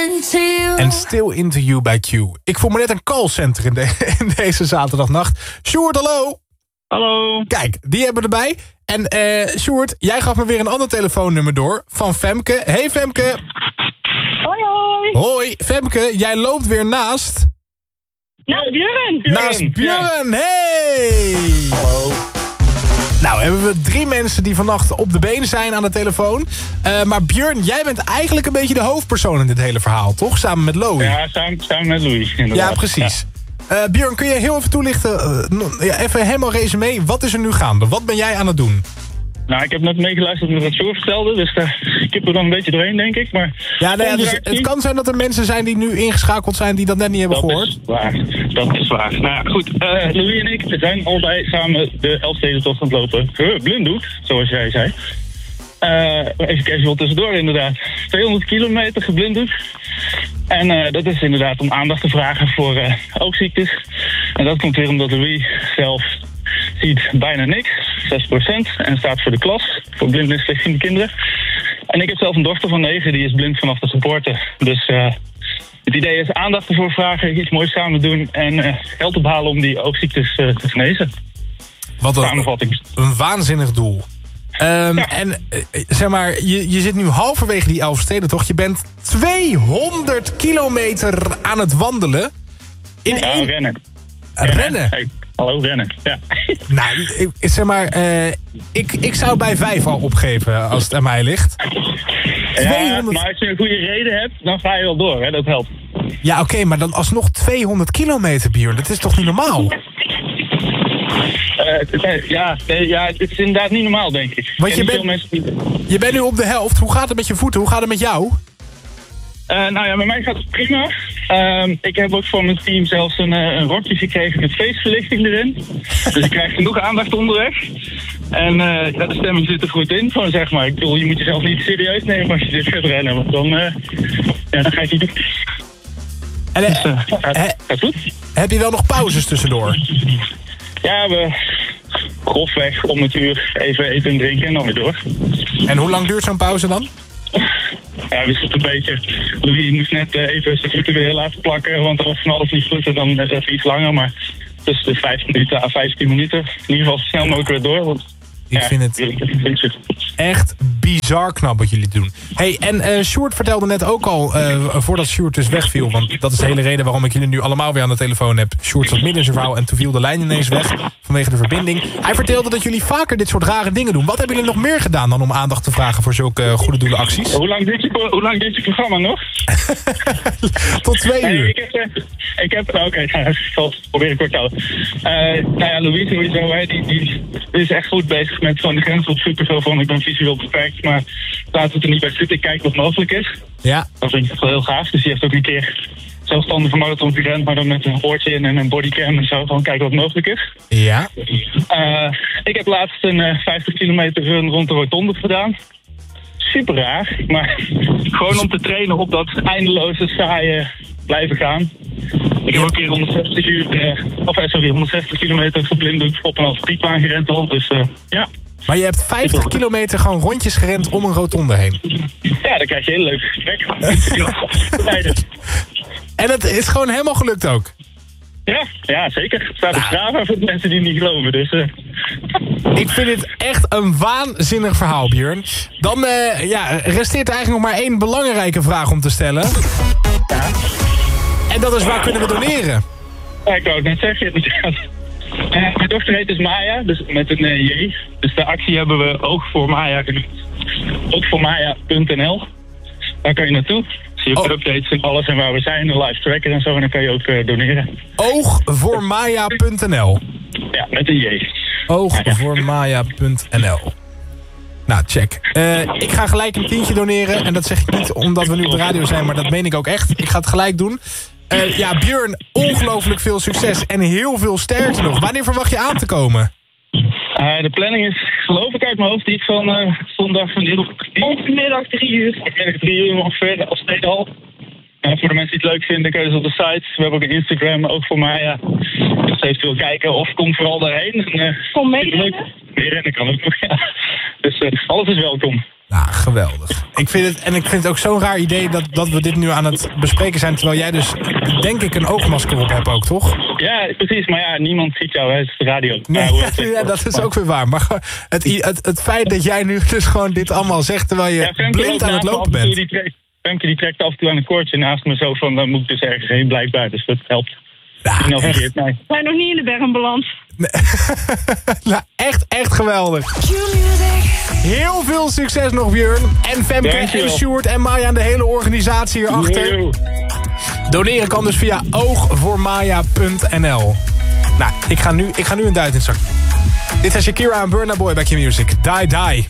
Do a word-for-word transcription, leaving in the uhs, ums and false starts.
En Still Into You bij Q. Ik voel me net een callcenter in, de, in deze zaterdagnacht. Sjoerd, hallo. Hallo. Kijk, die hebben we erbij. En uh, Sjoerd, jij gaf me weer een ander telefoonnummer door. Van Femke. Hey Femke. Hoi hoi. Hoi Femke, jij loopt weer naast... Naast Björn. Naast Björn, hey. Hallo. Nou, hebben we drie mensen die vannacht op de been zijn aan de telefoon. Uh, maar Björn, jij bent eigenlijk een beetje de hoofdpersoon in dit hele verhaal, toch? Samen met Louis. Ja, samen, samen met Louis, inderdaad. Ja, precies. Ja. Uh, Björn, kun je heel even toelichten, uh, ja, even helemaal resume, wat is er nu gaande? Wat ben jij aan het doen? Nou, ik heb net meegeluisterd naar wat Sjoerd vertelde, dus uh, ik heb er dan een beetje doorheen, denk ik. Maar ja, nou ja, dus het kan zijn dat er mensen zijn die nu ingeschakeld zijn die dat net niet hebben dat gehoord. Is waar. Dat is waar. Nou goed, uh, Louis en ik zijn allebei samen de Elfstedentocht aan het lopen. Uh, blinddoek, zoals jij zei. Uh, even kijken wat tussendoor inderdaad. tweehonderd kilometer geblinddoekt. En uh, dat is inderdaad om aandacht te vragen voor uh, oogziektes. En dat komt weer omdat Louis zelf ziet bijna niks, zes procent. En staat voor de klas, voor blindnis slechtziende kinderen. En ik heb zelf een dochter van negen, die is blind vanaf de geboorte. Dus uh, het idee is aandacht ervoor vragen, iets moois samen doen en uh, geld ophalen om die oogziektes uh, te genezen. Wat een, een waanzinnig doel. Um, ja. En uh, zeg maar, je, je zit nu halverwege die Elfstedentocht. Je bent tweehonderd kilometer aan het wandelen. In ja, één... rennen. Rennen? Hey, hallo, rennen. Ja. Nou, ik, zeg maar, uh, ik, ik zou bij vijf al opgeven als het aan mij ligt. Ja, tweehonderd... maar als je een goede reden hebt, dan ga je wel door, hè? Dat helpt. Ja, oké, okay, maar dan alsnog tweehonderd kilometer, Björn. Dat is toch niet normaal? Uh, ja, nee, ja, het is inderdaad niet normaal, denk ik. Want je, ben, die... je bent nu op de helft. Hoe gaat het met je voeten? Hoe gaat het met jou? Uh, nou ja, bij mij gaat het prima. Uh, ik heb ook voor mijn team zelfs een, een rokje gekregen met feestverlichting erin. Dus ik krijg genoeg aandacht onderweg. En uh, ja, de stemming zit er goed in. Gewoon zeg maar, ik bedoel, je moet jezelf niet serieus nemen als je dit gaat rennen. Want dan, uh, ja, dan ga je het niet doen. En, dus, uh, gaat, he, gaat goed. Heb je wel nog pauzes tussendoor? Ja, we grofweg om het uur even eten en drinken en dan weer door. En hoe lang duurt zo'n pauze dan? Ja, we zitten een beetje. Louis moest net uh, even zijn voeten weer laten plakken, want er was van alles niet goed en dan is het even iets langer, maar tussen de vijf minuten à vijftien minuten. In ieder geval zo snel mogelijk weer door. Want, ik ja, vind het echt bizar knap wat jullie doen. Hey, en uh, Sjoerd vertelde net ook al, uh, voordat Sjoerd dus wegviel, want dat is de hele reden waarom ik jullie nu allemaal weer aan de telefoon heb. Sjoerd zat midden in zijn verhaal en toen viel de lijn ineens weg vanwege de verbinding. Hij vertelde dat jullie vaker dit soort rare dingen doen. Wat hebben jullie nog meer gedaan dan om aandacht te vragen voor zulke uh, goede doelenacties? Hoe lang duurt je, hoe lang duurt je programma nog? Tot twee uur. Nee, ik heb, uh, ik heb oké, okay, nou, ik zal het proberen kort te houden. Uh, nou ja, Louise, sowieso, hè, die, die, die is echt goed bezig met gewoon de grens opzoeken. Zo van, ik ben visueel beperkt, maar laten we het er niet bij zitten. Ik kijk wat mogelijk is. Ja. Dat vind ik wel heel gaaf. Dus die heeft ook een keer zelfstandige marathon gerend, maar dan met een oortje in en een bodycam en zo. Gewoon kijken wat mogelijk is. Ja. Uh, ik heb laatst een uh, vijftig kilometer run rond de rotonde gedaan. Super raar, maar gewoon om te trainen op dat eindeloze saaie blijven gaan. Ik heb ook een keer honderdzestig uur, uh, of sorry, honderdzestig kilometer geblinddoekt op een atletiekbaan gerend al, dus uh, ja. Maar je hebt vijftig kilometer gewoon rondjes gerend om een rotonde heen. Ja, dan krijg je heel leuk gesprek. En het is gewoon helemaal gelukt ook? Ja, ja zeker. Het staat op Strava voor de mensen die niet geloven. Dus, uh. Ik vind het echt een waanzinnig verhaal, Björn. Dan uh, ja, resteert er eigenlijk nog maar één belangrijke vraag om te stellen. Ja. En dat is, waar kunnen we doneren? Ja, ik wou het net zeggen. Uh, mijn dochter heet dus Maya, dus met een uh, J. Dus de actie hebben we Oog voor Maya genoemd. Oog voor Maya punt n l. Daar kan je naartoe. Zie je ook updates en alles en waar we zijn, een live tracker en zo. En dan kan je ook uh, doneren. Oog voor Maya punt n l. Ja, met een J. Oog voor Maya punt n l. Nou, check. Uh, ik ga gelijk een tientje doneren. En dat zeg ik niet omdat we nu op de radio zijn, maar dat meen ik ook echt. Ik ga het gelijk doen. Uh, ja, Björn, ongelooflijk veel succes en heel veel sterkte nog. Wanneer verwacht je aan te komen? Uh, de planning is, geloof ik uit mijn hoofd, iets van uh, zondag vanmiddag drie uur. Vanmiddag drie uur ongeveer, als Stedal. Uh, voor de mensen die het leuk vinden, kun je dus op de site. We hebben ook een Instagram, ook voor Maya. Dus eventueel kijken of kom vooral daarheen. En, uh, kom mee. Mee rennen kan ook nog, ja. Dus uh, alles is welkom. Nou, geweldig. Ik vind het, en ik vind het ook zo'n raar idee dat, dat we dit nu aan het bespreken zijn... terwijl jij dus, denk ik, een oogmasker op hebt ook, toch? Ja, precies. Maar ja, niemand ziet jou, hè. Het is de radio. Nee, ja, ja, dat is ook weer waar. Maar het, het, het feit dat jij nu dus gewoon dit allemaal zegt... terwijl je ja, blind aan het lopen bent. Die trekt, Femke die trekt af en toe aan een koordje naast me zo van... dan moet ik dus ergens heen, blijkbaar. Dus dat helpt. Ja, die echt. We zijn nog niet in de berm beland. Nee. Nou, echt, echt geweldig. Heel veel succes nog, Björn. En Femke Dankjewel. en Sjoerd en Maya en de hele organisatie hierachter. Yo. Doneren kan dus via oogvoormaya punt n l. Nou, ik ga nu, ik ga nu een duit in zak. Dit is Shakira en Burna Boy bij Q Music. Die, die.